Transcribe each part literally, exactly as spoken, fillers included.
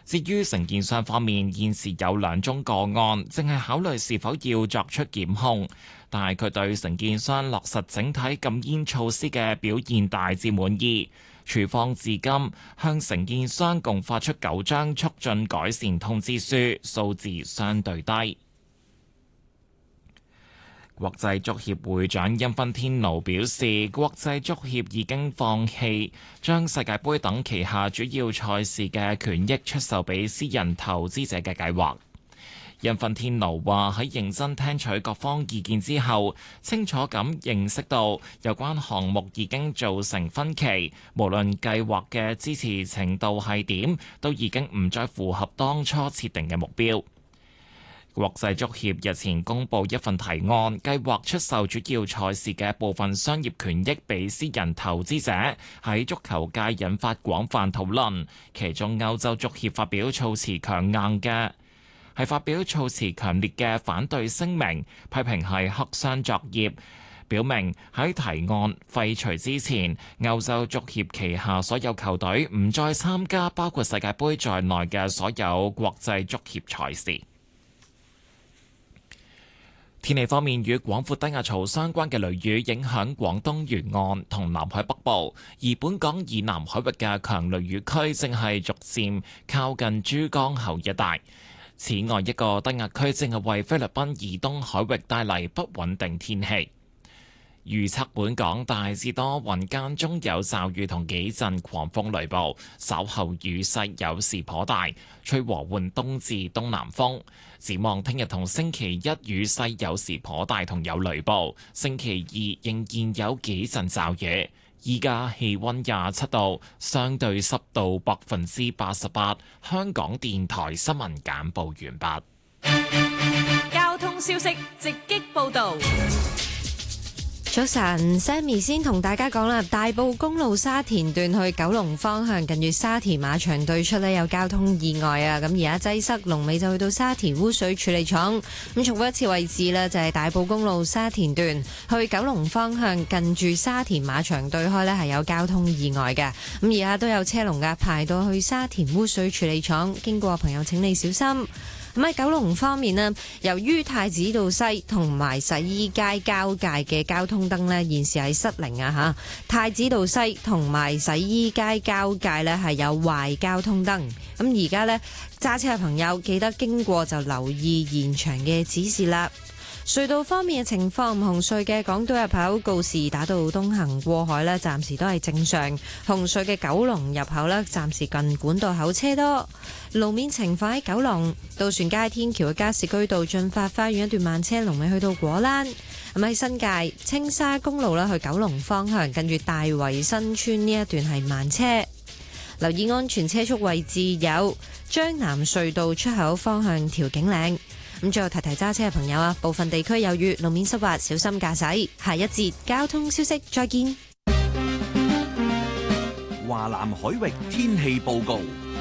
至於承建商方面，現時有兩宗個案，正係考慮是否要作出檢控，但係佢對承建商落實整體禁煙措施嘅表現大致滿意。處方至今向承建商共發出九張促進改善通知書，數字相對低。國際足協會長因芬天奴表示，國際足協已經放棄將世界盃等旗下主要賽事嘅權益出售俾私人投資者嘅計劃。因芬天奴話喺認真聽取各方意見之後，清楚咁認識到有關項目已經造成分歧，無論計劃嘅支持程度係點，都已經唔再符合當初設定嘅目標。國際足協日前公布一份提案，計劃出售主要賽事嘅部分商業權益俾私人投資者，喺足球界引發廣泛討論。其中歐洲足協發表措辭強硬嘅，係發表措辭強烈嘅反對聲明，批評係黑箱作業，表明喺提案廢除之前，歐洲足協旗下所有球隊唔再參加包括世界盃在內嘅所有國際足協賽事。天氣方面，與廣闊低壓槽相關嘅雷雨影響廣東沿岸同南海北部，而本港以南海域嘅強雷雨區正係逐漸靠近珠江口一帶。此外，一個低壓區正係為菲律賓以東海域帶嚟不穩定天氣。預測本港大致多雲，間中有驟雨同幾陣狂風雷暴，稍後雨勢有時頗大，吹和緩東至東南風。展望聽日同星期一雨勢有時頗大同有雷暴，星期二仍然有幾陣驟雨。依家氣溫廿七度，相對濕度百分之八十八。香港電台新聞簡報完畢。 交通消息直擊報道。 早晨 ，Sammy 先同大家講啦，大埔公路沙田段去九龍方向，近住沙田馬場對出呢有交通意外啊！咁而家擠塞，龍尾就去到沙田污水處理廠。咁重複一次位置呢，就係大埔公路沙田段去九龍方向，近住沙田馬場對開呢係有交通意外嘅。咁而家都有車龍噶，排到去沙田污水處理廠，經過朋友請你小心。咁喺九龍方面呢，由於太子道西同埋洗衣街交界嘅交通燈呢，現時係失靈啊嚇！太子道西同埋洗衣街交界呢係有壞交通燈。咁而家呢，揸車嘅朋友記得經過就留意現場嘅指示啦。隧道方面嘅情況，紅隧嘅港島入口告士打道東行過海呢，暫時都係正常。紅隧嘅九龍入口呢，暫時近管道口車多。路面情況喺九龍渡船街天橋嘅加士居道進發花園一段慢車，龍尾去到果欄。咁喺新界青沙公路呢，去九龍方向，近住大圍新村呢一段係慢車。留意安全車速位置有將南隧道出口方向調景嶺。咁最後提提揸車嘅朋友啊，部分地區有雨，路面濕滑，小心駕駛。下一節交通消息，再見。 華南海域天氣報告。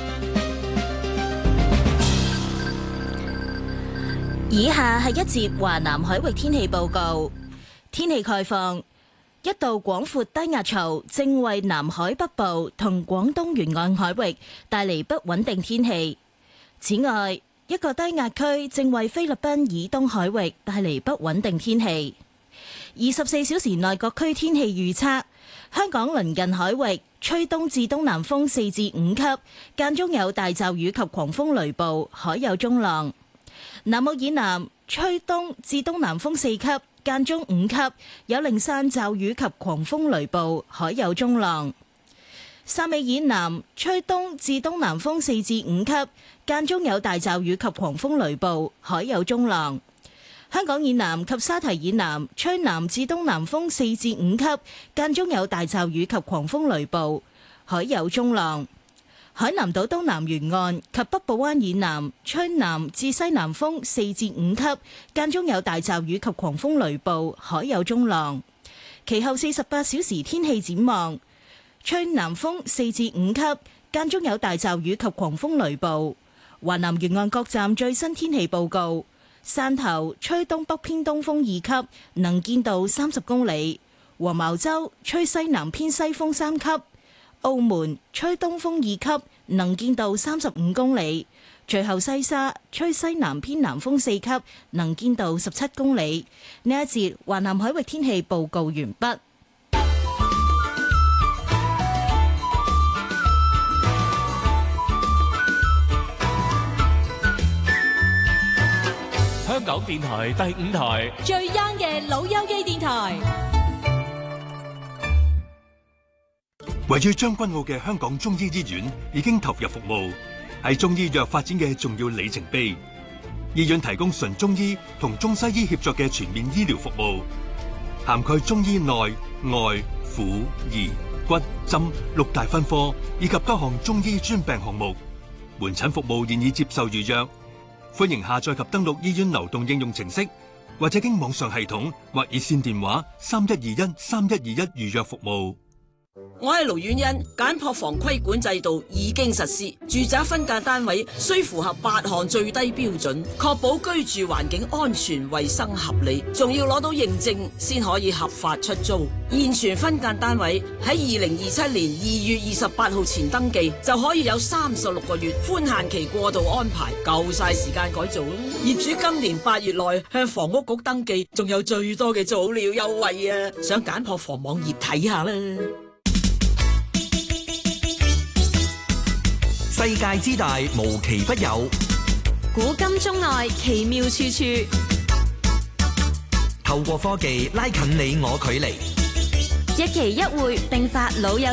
以下係一節華南海域天氣報告。天氣概況，一道廣闊低壓槽正為南海北部同廣東沿岸海域帶嚟不穩定天氣。此外，一個低壓區正為菲律賓以東海域帶嚟不穩定天氣。二十四小時內各區天氣預測：香港鄰近海域吹東至東南風四至五級，間中有大驟雨及狂風雷暴，海有中浪。南澳以南吹東至東南風四級，間中五級，有零散驟雨及狂風雷暴，海有中浪。汕尾以南吹東至東南風四至五級，間中有大驟雨及狂風雷暴，海有中浪。香港以南及沙堤以南吹南至東南風四至五級，間中有大驟雨及狂風雷暴，海有中浪。海南島東南沿岸及北部灣以南吹南至西南風四至五級，間中有大驟雨及狂風雷暴，海有中浪。其後四十八小時天氣展望。吹南風四至五級，間中有大驟雨及狂風雷暴。華南沿岸各站最新天氣報告：汕頭吹東北偏東風二級，能見度三十公里；黃茅洲吹西南偏西風三級；澳門吹東風二級， 能見度三十五公里。最後西沙吹西南偏南風四級，能見度十七公里。呢一節華南海域天氣報告完畢。 香港電台第五台最 young 嘅老友記電台。 位於將軍澳嘅香港中醫醫院已經投入服務，係中醫藥發展嘅重要里程碑。醫院提供純中醫同中西醫協作嘅全面醫療服務，涵蓋中醫內外婦兒骨針六大分科，以及多項中醫專病項目。門診服務現已接受預約。歡迎下載及登錄醫院流動應用程式，或者經網上系統或熱線電話三一二一三一二一預約服務。 我係盧婉欣，簡樸房規管制度已經實施，住宅分間單位需符合八項最低標準，確保居住環境安全、衛生合理，仲要攞到認證先可以合法出租。現存分間單位喺二零二七年二月二十八號前登記，就可以有三十六個月寬限期過渡安排，夠晒時間改造。業主今年八月內向房屋局登記，仲有最多嘅早鳥優惠啊！上簡樸房網頁睇下啦。 世界之大，無奇不有。 古今中外，奇妙處處。 透過科技拉近你我距離， 一期一會，並發老友